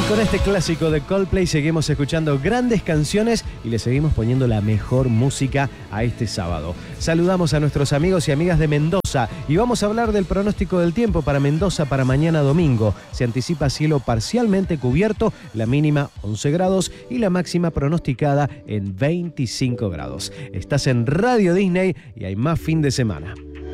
Con este clásico de Coldplay seguimos escuchando grandes canciones y le seguimos poniendo la mejor música a este sábado. Saludamos a nuestros amigos y amigas de Mendoza y vamos a hablar del pronóstico del tiempo para Mendoza para mañana domingo. Se anticipa cielo parcialmente cubierto, la mínima 11 grados y la máxima pronosticada en 25 grados. Estás en Radio Disney y hay más fin de semana.